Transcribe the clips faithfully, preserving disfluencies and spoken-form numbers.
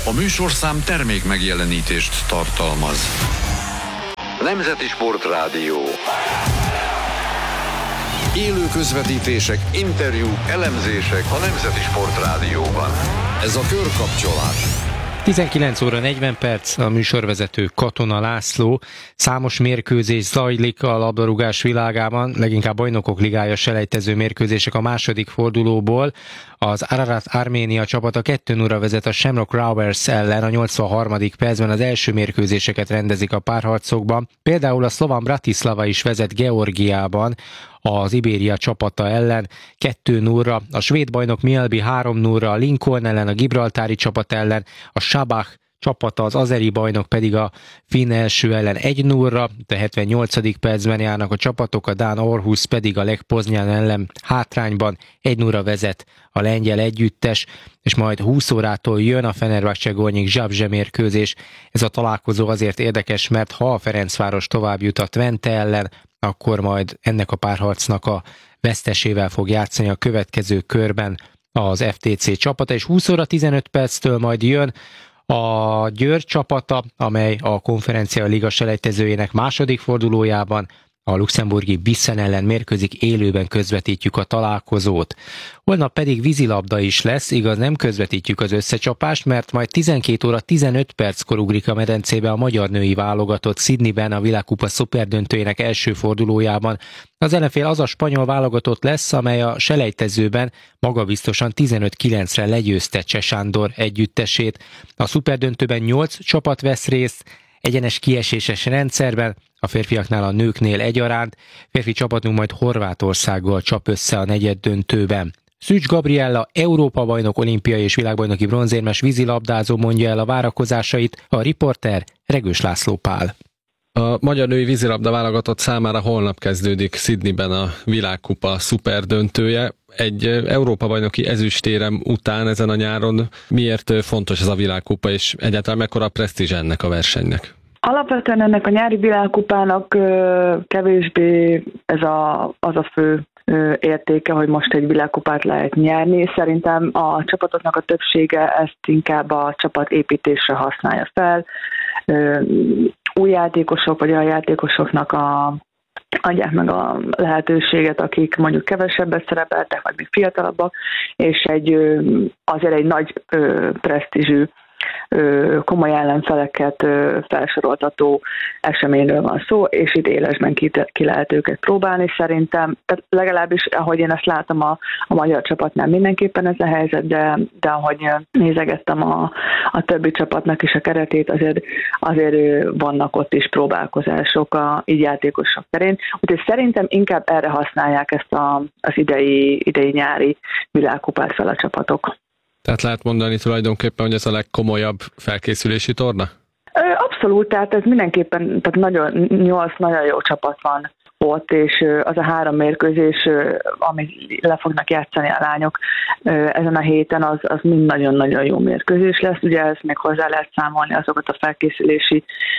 A műsorszám termék megjelenítést tartalmaz. Nemzeti Sportrádió. Élő közvetítések, interjúk, elemzések a Nemzeti Sportrádióban. Ez a körkapcsolás. tizenkilenc óra negyven perc, a műsorvezető Katona László. Számos mérkőzés zajlik a labdarúgás világában, leginkább bajnokok ligája selejtező mérkőzések a második fordulóból. Az Ararat Arménia csapata kettő nulla vezet a Shamrock Rovers ellen, a nyolcvanharmadik percben az első mérkőzéseket rendezik a párharcokban. Például a szlován Bratislava is vezet Georgiában az Ibéria csapata ellen kettő nulla, a svéd bajnok Mjällby három nulla, a Lincoln ellen, a gibraltári csapat ellen, a Sabah csapata, az azeri bajnok pedig a finn első ellen egy nulla, de hetvennyolcadik percben járnak a csapatok, a dán Aarhus pedig a Lech Poznan ellen hátrányban egy nulla vezet a lengyel együttes, és majd húsz órától jön a Fenerbahce Gornyi Zabrze mérkőzés. Ez a találkozó azért érdekes, mert ha a Ferencváros tovább jut a Twente ellen, akkor majd ennek a párharcnak a vesztesével fog játszani a következő körben az ef té cé csapata, és húsz óra tizenöt perctől majd jön a Győr csapata, amely a Konferencia Liga selejtezőjének második fordulójában a luxemburgi Bissen ellen mérkőzik, élőben közvetítjük a találkozót. Holnap pedig vízilabda is lesz, igaz, nem közvetítjük az összecsapást, mert majd tizenkét óra tizenöt perckor ugrik a medencébe a magyar női válogatott Sydneyben a világkupa szuperdöntőjének első fordulójában. Az ellenfél az a spanyol válogatott lesz, amely a selejtezőben magabiztosan tizenöt kilencre legyőzte Cseh Sándor együttesét. A szuperdöntőben nyolc csapat vesz részt, egyenes kieséses rendszerben, a férfiaknál, a nőknél egyaránt. Férfi csapatunk majd Horvátországgal csap össze a negyeddöntőben. Szűcs Gabriella, Európa-bajnok, olimpiai és világbajnoki bronzérmes vízilabdázó mondja el a várakozásait, a riporter Regős László Pál. A magyar női vízilabda válogatott számára holnap kezdődik Sydneyben a világkupa szuperdöntője. Egy Európa-bajnoki ezüstérem után ezen a nyáron miért fontos ez a világkupa, és egyáltalán mekkora a presztízs ennek a versenynek? Alapvetően ennek a nyári világkupának kevésbé ez a, az a fő értéke, hogy most egy világkupát lehet nyerni. Szerintem a csapatoknak a többsége ezt inkább a csapatépítésre használja fel. Új játékosok, vagy a játékosoknak a, adják meg a lehetőséget, akik mondjuk kevesebbet szerepeltek, vagy még fiatalabbak, és egy, azért egy nagy presztízsű, komoly ellenfeleket felsoroltató eseményről van szó, és itt élesben ki, ki lehet őket próbálni. Szerintem, tehát legalábbis, ahogy én ezt látom a, a magyar csapatnál mindenképpen ez a helyzet, de, de ahogy nézegettem a, a többi csapatnak is a keretét, azért, azért vannak ott is próbálkozások a így játékosok terén. Úgyhogy szerintem inkább erre használják ezt a, az idei, idei nyári világkupát fel a csapatok. Tehát lehet mondani tulajdonképpen, hogy ez a legkomolyabb felkészülési torna? Abszolút, tehát ez mindenképpen, tehát nagyon, nyolc nagyon jó csapat van ott, és az a három mérkőzés, amit le fognak játszani a lányok ezen a héten, az, az mind nagyon-nagyon jó mérkőzés lesz. Ugye ezt még hozzá lehet számolni azokat a felkészülési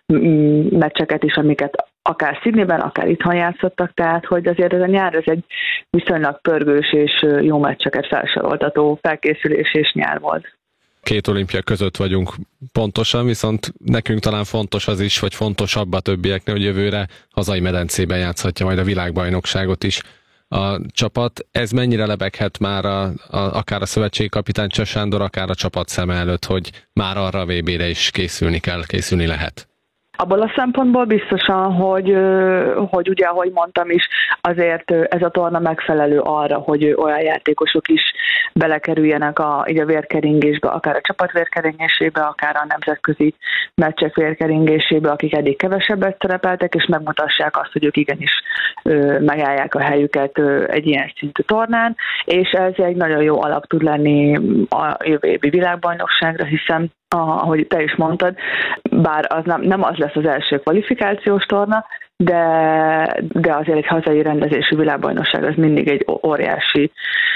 meccseket is, amiket akár Sydneyben, akár itthon játszottak, tehát hogy azért ez a nyár ez egy viszonylag pörgős és jó meccseket felsoroltató felkészülés és nyár volt. Két olimpia között vagyunk pontosan, viszont nekünk talán fontos az is, vagy fontosabb a többieknél, hogy jövőre hazai medencében játszhatja majd a világbajnokságot is a csapat. Ez mennyire lebeghet már a, a, akár a szövetségi kapitány Cseh Sándor, akár a csapat szeme előtt, hogy már arra a vé bére is készülni kell, készülni lehet? Abból a szempontból biztosan, hogy, hogy ugye, ahogy mondtam is, azért ez a torna megfelelő arra, hogy olyan játékosok is belekerüljenek a, így a vérkeringésbe, akár a csapat vérkeringésébe, akár a nemzetközi meccsek vérkeringésébe, akik eddig kevesebbet szerepeltek, és megmutassák azt, hogy ők igenis megállják a helyüket egy ilyen szintű tornán, és ez egy nagyon jó alap tud lenni a jövő évi világbajnokságra, hiszen ahogy te is mondtad, bár az nem, nem az lesz az első kvalifikációs torna, de, de azért egy hazai rendezésű világbajnokság az mindig egy óriási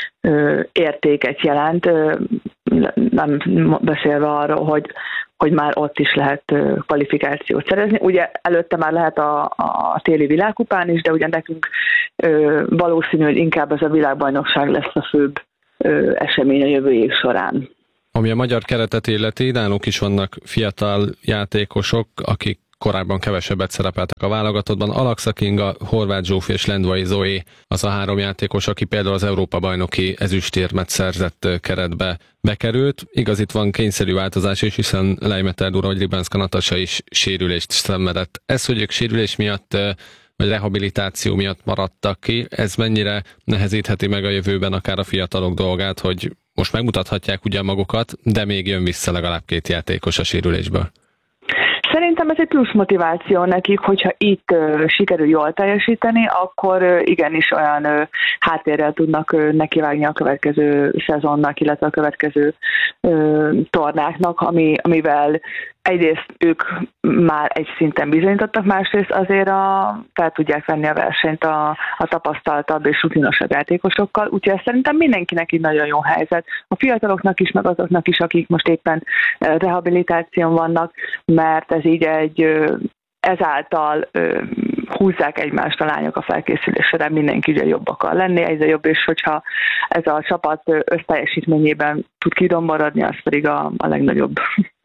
ö, értéket jelent, ö, nem beszélve arról, hogy, hogy már ott is lehet ö, kvalifikációt szerezni. Ugye előtte már lehet a, a téli világkupán is, de ugye nekünk ö, valószínű, hogy inkább ez a világbajnokság lesz a főbb ö, esemény a jövő év során. Ami a magyar keretet illeti, nálunk is vannak fiatal játékosok, akik korábban kevesebbet szerepeltek a válogatottban. Alaksa Kinga, Horváth Zsófi és Lendvai Zoé az a három játékos, aki például az Európa-bajnoki ezüstérmet szerzett keretbe bekerült. Igaz, itt van kényszerű változás is, hiszen Leimeter Dura vagy Ribanska Natasha is sérülést szenvedett. Ez, hogy ők sérülés miatt vagy rehabilitáció miatt maradtak ki, ez mennyire nehezítheti meg a jövőben akár a fiatalok dolgát, hogy most megmutathatják ugyan magukat, de még jön vissza legalább két játékos a sérülésből? Szerintem ez egy plusz motiváció nekik, hogyha itt uh, sikerül jól teljesíteni, akkor uh, igenis olyan uh, háttérrel tudnak uh, nekivágni a következő szezonnak, illetve a következő uh, tornáknak, ami, amivel egyrészt ők már egy szinten bizonyítottak, másrészt azért a, fel tudják venni a versenyt a, a tapasztaltabb és rutinosabb játékosokkal, úgyhogy szerintem mindenkinek így nagyon jó helyzet. A fiataloknak is, meg azoknak is, akik most éppen rehabilitáción vannak, mert ez így egy ezáltal húzzák egymást a lányok a felkészülésre, mindenki ugye jobb akar lenni, egyre jobb, és hogyha ez a csapat összteljesítményében tud kidomborodni, az pedig a, a legnagyobb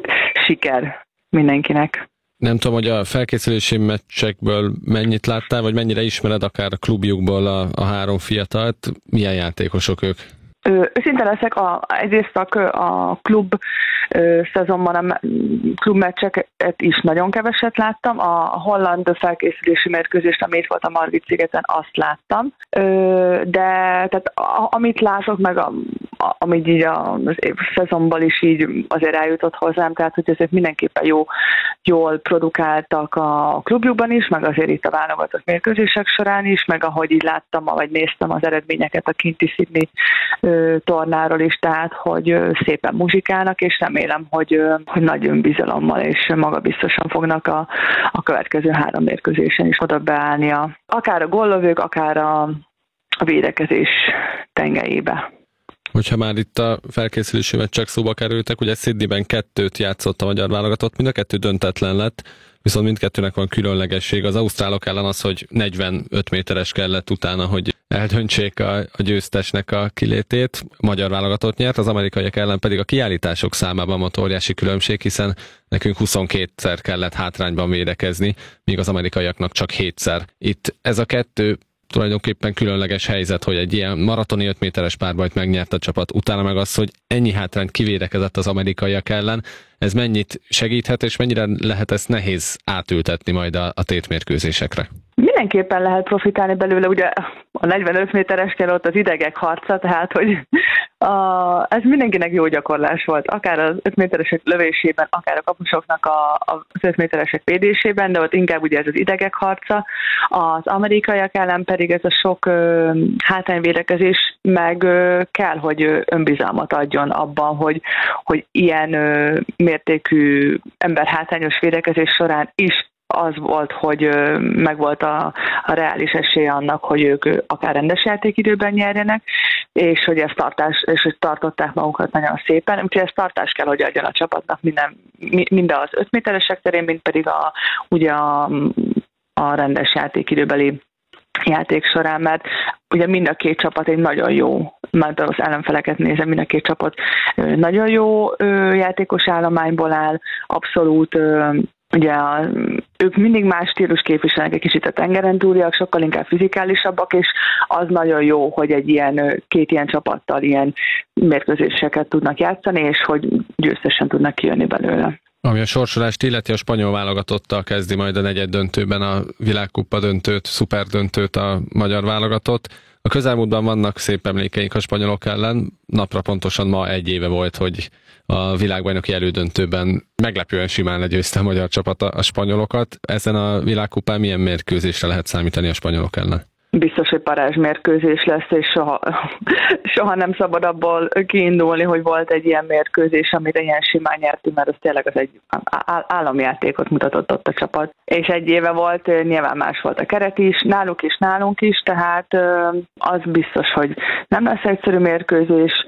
siker mindenkinek. Nem tudom, hogy a felkészülési meccsekből mennyit láttál, vagy mennyire ismered akár a klubjukból a, a három fiatalt, milyen játékosok ők? Őszinte leszek, a, egyrészt a, a klub ö, szezonban a klubmeccseket is nagyon keveset láttam. A, a holland felkészülési mérkőzést, ami itt volt a Margit szigeten, azt láttam. Ö, de tehát a, amit látok, meg a, a, amit így az év szezonban is így azért eljutott hozzám, tehát hogy ezért mindenképpen jó, jól produkáltak a klubjukban is, meg azért itt a válogatott mérkőzések során is, meg ahogy így láttam, vagy néztem az eredményeket a kinti Sydney tornáról is, tehát hogy szépen muzsikálnak, és remélem, hogy, hogy nagy önbizalommal és magabiztosan fognak a, a következő három mérkőzésen is oda beállni, a, akár a góllövők, akár a, a védekezés tengelyébe. Hogyha már itt a felkészülési meccsek szóba kerültek, ugye Sydneyben kettőt játszott a magyar válogatott, mind a kettő döntetlen lett, viszont mindkettőnek van különlegesség. Az ausztrálok ellen az, hogy negyvenöt méteres kellett utána, hogy eldöntsék a, a győztesnek a kilétét. A magyar válogatott nyert, az amerikaiak ellen pedig a kiállítások számában van óriási különbség, hiszen nekünk huszonkétszer kellett hátrányban védekezni, míg az amerikaiaknak csak hétszer. Itt ez a kettő tulajdonképpen különleges helyzet, hogy egy ilyen maratoni öt méteres párbajt megnyert a csapat, utána meg az, hogy ennyi hátrányt kivédekezett az amerikaiak ellen, ez mennyit segíthet, és mennyire lehet ezt nehéz átültetni majd a, a tétmérkőzésekre? Mindenképpen lehet profitálni belőle, ugye a negyvenöt méteres kell ott az idegek harca, tehát hogy a, ez mindenkinek jó gyakorlás volt, akár az öt méteresek lövésében, akár a kapusoknak a, az öt méteresek védésében, de ott inkább ugye ez az idegek harca, az amerikaiak ellen pedig ez a sok ö, hátrányvédekezés meg ö, kell, hogy ö, önbizalmat adjon abban, hogy, hogy ilyen ö, mértékű emberhátrányos védekezés során is az volt, hogy megvolt a, a reális esélye annak, hogy ők akár rendes játékidőben nyerjenek, és hogy ezt tartás, és hogy tartották magukat nagyon szépen. Úgyhogy ezt tartás kell, hogy adjon a csapatnak minden, mind az öt méteresek terén, mind pedig a, ugye a, a rendes játékidőbeli játék során, mert ugye mind a két csapat egy nagyon jó, mert az ellenfeleket nézem, mind a két csapat nagyon jó játékos állományból áll, abszolút. Ugye a, ők mindig más stílus képviselnek, egy kicsit a tengeren túliak, sokkal inkább fizikálisabbak, és az nagyon jó, hogy egy ilyen, két ilyen csapattal ilyen mérkőzéseket tudnak játszani, és hogy győztesen tudnak kijönni belőle. Ami a sorsolást illeti, a spanyol válogatottal kezdi majd a negyed döntőben a világkupa döntőt, szuper döntőt a magyar válogatott. A közelmúltban vannak szép emlékeink a spanyolok ellen. Napra pontosan ma egy éve volt, hogy a világbajnoki elődöntőben meglepően simán legyőzte a magyar csapat a spanyolokat. Ezen a világkupán milyen mérkőzésre lehet számítani a spanyolok ellen? Biztos, hogy parázsmérkőzés lesz, és soha, soha nem szabad abból kiindulni, hogy volt egy ilyen mérkőzés, amire ilyen simán nyertünk, mert az tényleg az egy államjátékot mutatott ott a csapat. És egy éve volt, nyilván más volt a keret is, náluk is, nálunk is, tehát az biztos, hogy nem lesz egyszerű mérkőzés,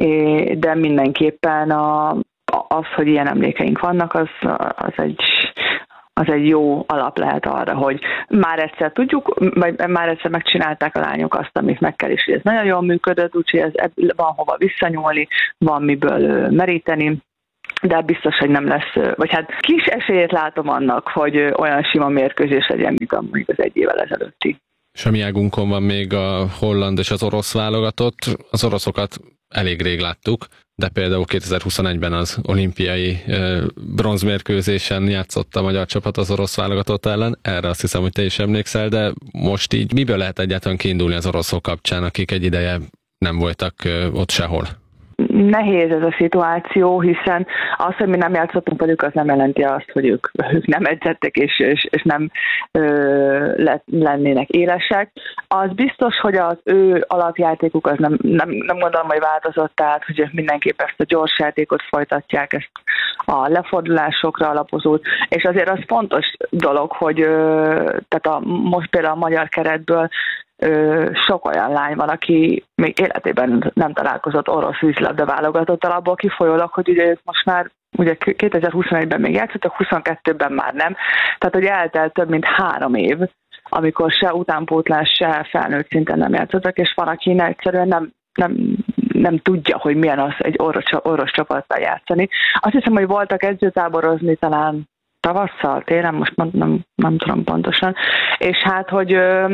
de mindenképpen a, az, hogy ilyen emlékeink vannak, az, az egy az egy jó alap lehet arra, hogy már egyszer tudjuk, vagy már egyszer megcsinálták a lányok azt, amit meg kell, és ez nagyon jól működött, úgyhogy ez van hova visszanyúlni, van miből meríteni, de biztos, hogy nem lesz, vagy hát kis esélyét látom annak, hogy olyan sima mérkőzés legyen, mint amúgy az egy évvel ezelőtti. És a mi águnkon van még a holland és az orosz válogatott. Az oroszokat elég rég láttuk, de például kétezer-huszonegyben az olimpiai bronzmérkőzésen játszott a magyar csapat az orosz válogatott ellen. Erre azt hiszem, hogy te is emlékszel, de most így miből lehet egyáltalán kiindulni az oroszok kapcsán, akik egy ideje nem voltak ott sehol? Nehéz ez a szituáció, hiszen az, hogy mi nem játszottunk velük, az nem jelenti azt, hogy ők, ők nem edzettek és, és, és nem ö, lennének élesek. Az biztos, hogy az ő alapjátékuk az nem, nem, nem gondolom, hogy változott, tehát hogy ők mindenképp ezt a gyors játékot folytatják, ezt a lefordulásokra alapozót, és azért az fontos dolog, hogy ö, tehát a, most például a magyar keretből Ö, sok olyan lány van, aki még életében nem találkozott orosz vízilabda válogatott alapból kifolyólag, hogy ugye ők most már ugye kétezer-huszonegyben még játszottak, huszonkettőben már nem. Tehát, hogy eltelt több mint három év, amikor se utánpótlás, se felnőtt szinten nem játszottak, és van, aki egyszerűen nem, nem, nem tudja, hogy milyen az egy orosz, orosz csapattal játszani. Azt hiszem, hogy voltak edzőtáborozni talán tavasszal, télen, most nem, nem, nem tudom pontosan, és hát, hogy ö,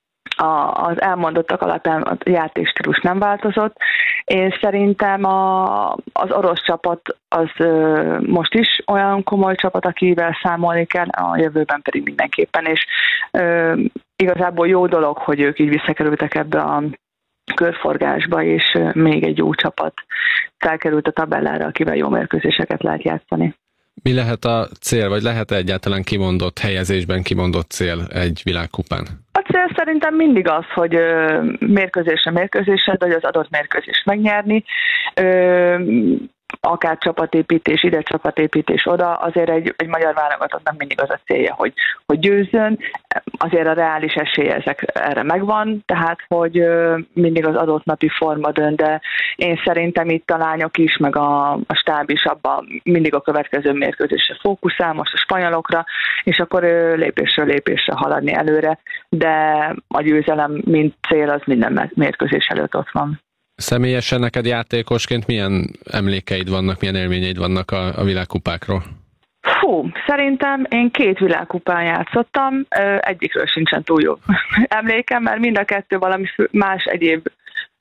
A, az elmondottak alapján a játékstílus nem változott. Én szerintem a, az orosz csapat az ö, most is olyan komoly csapat, akivel számolni kell, a jövőben pedig mindenképpen, és ö, igazából jó dolog, hogy ők így visszakerültek ebbe a körforgásba, és még egy jó csapat felkerült a tabellára, akivel jó mérkőzéseket lehet játszani. Mi lehet a cél, vagy lehet egyáltalán kimondott helyezésben kimondott cél egy világkupán? A cél szerintem mindig az, hogy mérkőzésre mérkőzésre, vagy az adott mérkőzést megnyerni, akár csapatépítés, ide csapatépítés, oda, azért egy, egy magyar válogatottnak mindig az a célja, hogy, hogy győzzön, azért a reális esélye ezek erre megvan, tehát hogy mindig az adott napi forma dönt, de én szerintem itt a lányok is, meg a, a stáb is abban mindig a következő mérkőzésre fókuszál, most a spanyolokra, és akkor lépésről lépésre haladni előre, de a győzelem mint cél az minden mérkőzés előtt ott van. Személyesen neked játékosként milyen emlékeid vannak, milyen élményeid vannak a, a világkupákról? Fú, szerintem én két világkupán játszottam, egyikről sincsen túl jó emlékem, mert mind a kettő valami más egyéb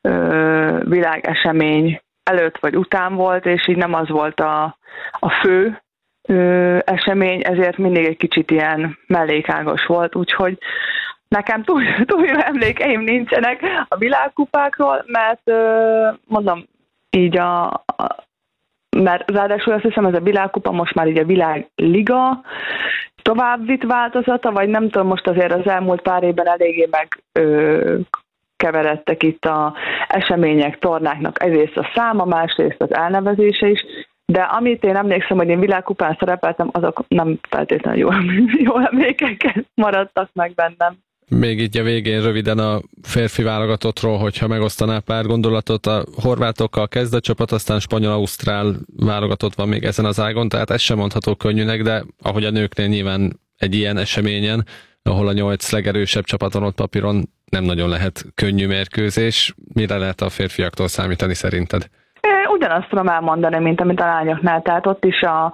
világesemény előtt vagy után volt, és így nem az volt a, a fő esemény, ezért mindig egy kicsit ilyen mellékágos volt, úgyhogy nekem túl, túl jó emlékeim nincsenek a világkupákról, mert mondom, így a, a mert ráadásul azt hiszem, ez a világkupa most már így a világliga továbbvitt változata, vagy nem tudom, most azért az elmúlt pár évben eléggé meg ö, keveredtek itt az események, tornáknak egyrészt a száma, másrészt az elnevezése is, de amit én emlékszem, hogy én világkupán szerepeltem, azok nem feltétlenül jó, jó emlékek maradtak meg bennem. Még így a végén röviden a férfi válogatottról, hogyha megosztanál pár gondolatot, a horvátokkal kezd a csapat, aztán spanyol-ausztrál válogatott van még ezen az ágon, tehát ez sem mondható könnyűnek, de ahogy a nőknél nyilván egy ilyen eseményen, ahol a nyolc legerősebb csapaton ott papíron nem nagyon lehet könnyű mérkőzés. Mire lehet a férfiaktól számítani szerinted? Ugyanazt tudom elmondani, mint amit a lányoknál, tehát ott is a,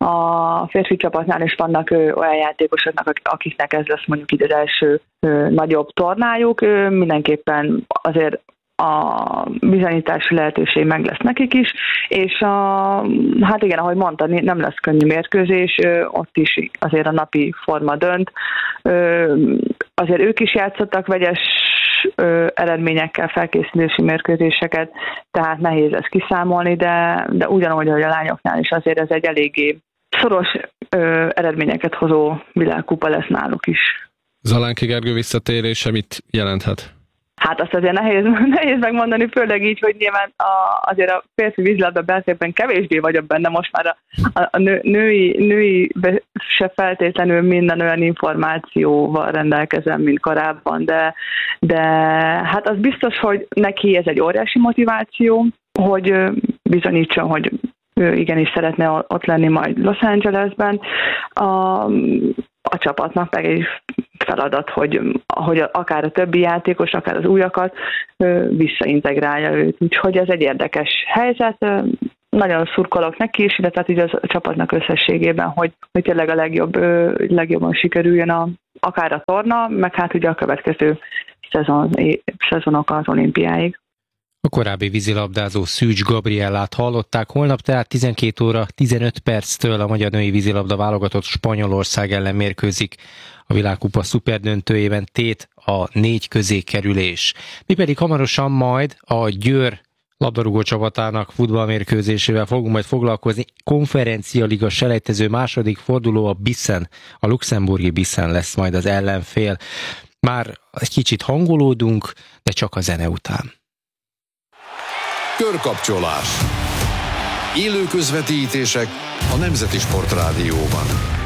a férfi csapatnál is vannak ö, olyan játékosoknak, akiknek ez lesz mondjuk így az első ö, nagyobb tornájuk, ö, mindenképpen azért a bizonyítási lehetőség meg lesz nekik is, és a, hát igen, ahogy mondtad, nem lesz könnyű mérkőzés, ö, ott is azért a napi forma dönt, ö, azért ők is játszottak vegyes Ö, eredményekkel felkészülési mérkőzéseket, tehát nehéz ezt kiszámolni, de, de ugyanúgy, ahogy a lányoknál is azért ez egy eléggé szoros ö, eredményeket hozó világkupa lesz náluk is. Zalánki Gergő visszatérése mit jelenthet? Hát azt azért nehéz, nehéz megmondani, főleg így, hogy nyilván a, azért a férfi vízilabda beszélben kevésbé vagyok benne, most már a, a, a nő, női, női se feltétlenül minden olyan információval rendelkezem, mint korábban, de, de hát az biztos, hogy neki ez egy óriási motiváció, hogy bizonyítson, hogy ő igenis szeretne ott lenni majd Los Angelesben. A, a csapatnak meg egy feladat, hogy, hogy akár a többi játékos, akár az újakat visszaintegrálja őt. Úgyhogy ez egy érdekes helyzet. Nagyon szurkolok neki is, illetve hát így az a csapatnak összességében, hogy, hogy tényleg a legjobb, legjobban sikerüljön a, akár a torna, meg hát ugye a következő szezon, szezonok az olimpiáig. A korábbi vízilabdázó Szűcs Gabriellát hallották, holnap tehát tizenkét óra tizenöt perctől a magyar női vízilabda válogatott Spanyolország ellen mérkőzik. A világkupa szuperdöntőjében tét a négy közé kerülés. Mi pedig hamarosan majd a Győr labdarúgó csapatának futballmérkőzésével fogunk majd foglalkozni. Konferencia Liga selejtező második forduló, a Bissen, a luxemburgi Bissen lesz majd az ellenfél. Már egy kicsit hangolódunk, de csak a zene után. Körkapcsolás. Élő közvetítések a Nemzeti Sportrádióban.